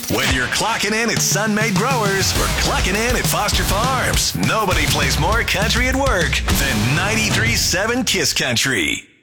Whether you're clocking in at Sun-Made Growers or clocking in at Foster Farms, nobody plays more country at work than 93.7 Kiss Country.